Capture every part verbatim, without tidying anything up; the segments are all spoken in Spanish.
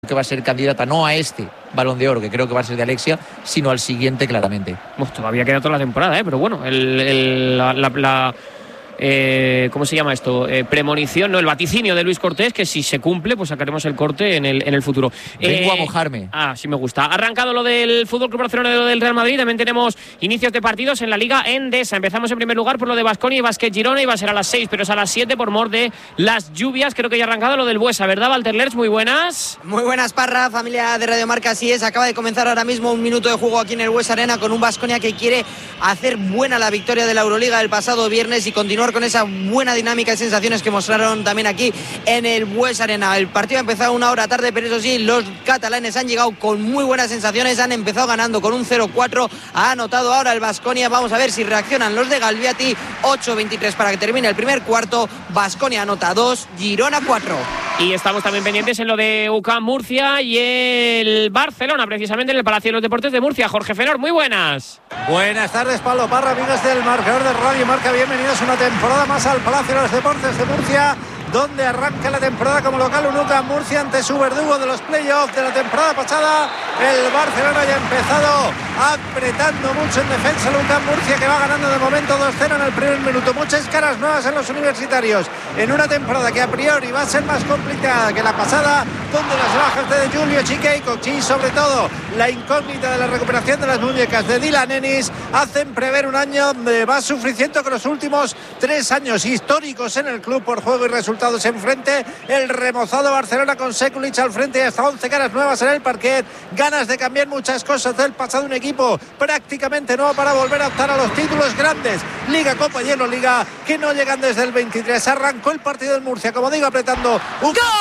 que va a ser candidata no a este Balón de Oro, que creo que va a ser de Alexia, sino al siguiente claramente. Uf, todavía queda toda la temporada, ¿eh? Pero bueno, el, el, la, la, la eh, ¿cómo se llama esto? Eh, premonición, no, el vaticinio de Luis Cortés, que si se cumple, pues sacaremos el corte en el, en el futuro. Vengo eh, a mojarme. Ah, sí me gusta. Ha arrancado lo del Fútbol Club Barcelona y lo del Real Madrid. También tenemos inicios de partidos en la Liga Endesa. Empezamos en primer lugar por lo de Baskonia y Basket Girona. Iba a ser a las seis, pero es a las siete por mor de las lluvias. Creo que ya ha arrancado lo del Buesa, ¿verdad, Walter Lerch? Muy buenas. Muy buenas, Parra, familia de Radio Marca. Así es, acaba de comenzar ahora mismo un minuto de juego aquí en el Buesa Arena con un Baskonia que quiere hacer buena la victoria de la Euroliga del pasado viernes y continuar con esa buena dinámica y sensaciones que mostraron también aquí en el Buesa Arena. El partido ha empezado una hora tarde, pero eso sí, los catalanes han llegado con muy buenas sensaciones, han empezado ganando con un cero cuatro, ha anotado ahora el Baskonia. Vamos a ver si reaccionan los de Galviati. Ocho veintitrés para que termine el primer cuarto. Baskonia anota dos, Girona cuatro. Y estamos también pendientes en lo de U C A M Murcia y el Barcelona, precisamente en el Palacio de los Deportes de Murcia. Jorge Fenor, muy buenas. Buenas tardes, Pablo Parra, amigos del marcador de Radio Marca. Bienvenidos una temporada más al Palacio de los Deportes de Murcia, donde arranca la temporada como local un U C A M Murcia ante su verdugo de los playoffs de la temporada pasada. El Barcelona ya ha empezado apretando mucho en defensa. El U C A M Murcia, que va ganando de momento dos cero en el primer minuto. Muchas caras nuevas en los universitarios en una temporada que a priori va a ser más complicada que la pasada, donde las bajas de Julio Chique y Cochí, sobre todo la incógnita de la recuperación de las muñecas de Dylan Ennis, hacen prever un año de más sufrimiento que los últimos tres años históricos en el club por juego y resultados enfrente. El remozado Barcelona con Sekulic al frente y hasta once caras nuevas en el parquet. Ganas de cambiar muchas cosas del pasado, un equipo prácticamente nuevo para volver a optar a los títulos grandes, Liga, Copa y Euroliga, que no llegan desde el veintitrés. Arrancó el partido en Murcia, como digo, apretando un... ¡Gol!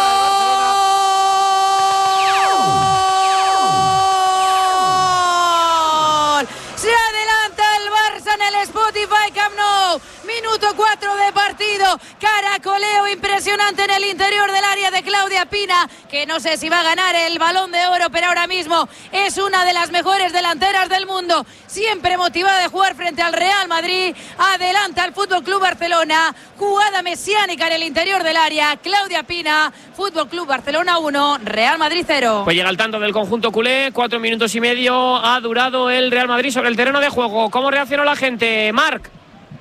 Se adelanta el Barça en el Spotify Camp Nou. Minuto cuatro de partido. Caracoleo impresionante en el interior del área de Claudia Pina, que no sé si va a ganar el Balón de Oro, pero ahora mismo es una de las mejores delanteras del mundo. Siempre motivada de jugar frente al Real Madrid. Adelanta al Fútbol Club Barcelona. Jugada mesiánica en el interior del área. Claudia Pina. Fútbol Club Barcelona uno, Real Madrid cero. Pues llega al tanto del conjunto culé. Cuatro minutos y medio ha durado el Real Madrid sobre el terreno de juego. ¿Cómo reaccionó la gente, Marc?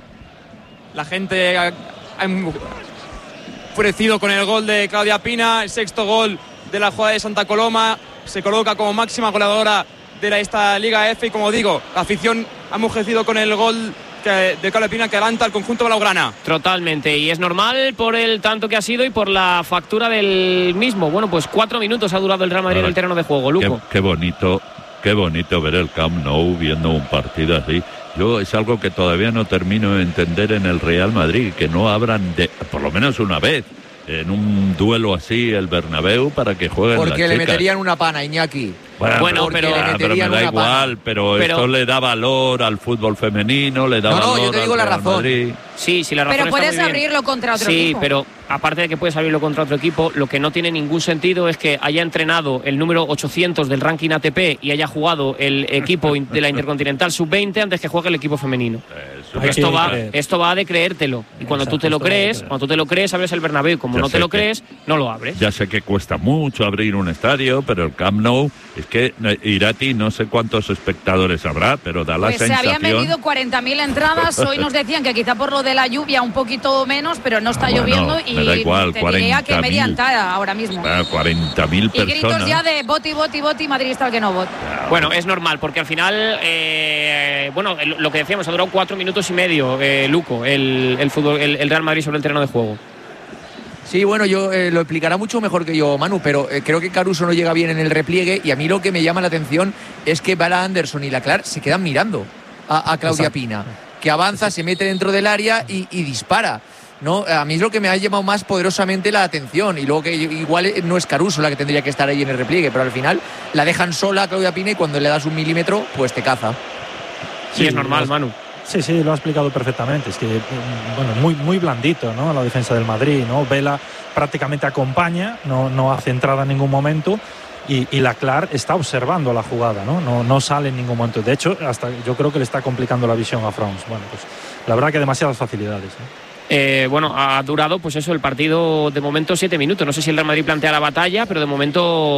La gente ha, ha enfurecido con el gol de Claudia Pina, el sexto gol de la jugada de Santa Coloma. Se coloca como máxima goleadora de la, esta Liga F y, como digo, la afición ha enmojecido con el gol que, de Claudia Pina, que adelanta al conjunto blaugrana. Totalmente, y es normal por el tanto que ha sido y por la factura del mismo. Bueno, pues cuatro minutos ha durado el Real Madrid en el terreno de juego, Luco. Qué, qué bonito, qué bonito ver el Camp Nou viendo un partido así. Yo es algo que todavía no termino de entender en el Real Madrid, que no abran de, por lo menos una vez en un duelo así el Bernabéu para que jueguen las porque chicas. Le meterían una pana, Iñaki. Bueno, bueno pero, pero, ah, pero me da igual, pero, pero esto le da valor al fútbol femenino, le da no, valor no, yo te digo al la Real razón. Madrid. Sí, sí, la razón pero está puedes muy bien. abrirlo contra otro sí, equipo. Sí, pero aparte de que puedes abrirlo contra otro equipo, lo que no tiene ningún sentido es que haya entrenado el número ochocientos del ranking A T P y haya jugado el equipo de la Intercontinental sub veinte antes que juegue el equipo femenino. Eso, esto, va, esto va de creértelo. Y cuando Exacto, tú te lo crees, cuando tú te lo crees, abres el Bernabéu. Como ya no te lo que, crees, no lo abres. Ya sé que cuesta mucho abrir un estadio, pero el Camp Nou, es que Irati no sé cuántos espectadores habrá, pero da la pues sensación... se habían vendido cuarenta mil entradas. Hoy nos decían que quizá por lo de la lluvia un poquito menos, pero no está ah, bueno, lloviendo y me da igual, te diría que media entrada ahora mismo. Ah, cuarenta mil personas. Y gritos ya de boti, boti, boti, madridista al que no vota. Bueno, es normal, porque al final, eh, bueno, lo que decíamos, ha durado cuatro minutos y medio, eh, Luco, el, el, fútbol, el, el Real Madrid sobre el terreno de juego. Sí, bueno, yo eh, lo explicará mucho mejor que yo, Manu, pero eh, creo que Caruso no llega bien en el repliegue y a mí lo que me llama la atención es que Bala Anderson y Laclar se quedan mirando a, a Claudia Exacto. Pina, que avanza, se mete dentro del área y, y dispara. ¿No? A mí es lo que me ha llamado más poderosamente la atención y luego que igual no es Caruso la que tendría que estar ahí en el repliegue, pero al final la dejan sola a Claudia Pina y cuando le das un milímetro pues te caza. Sí, sí es normal, Manu. Sí, sí, lo ha explicado perfectamente. Es que, bueno, muy, muy blandito, ¿no? La defensa del Madrid, ¿no? Vela prácticamente acompaña, no, no hace entrada en ningún momento y, y Laclar está observando la jugada, ¿no? No, no sale en ningún momento. De hecho, hasta yo creo que le está complicando la visión a Franz. Bueno, pues la verdad que demasiadas facilidades, ¿no? Eh, bueno, ha durado pues eso el partido de momento siete minutos. No sé si el Real Madrid plantea la batalla, pero de momento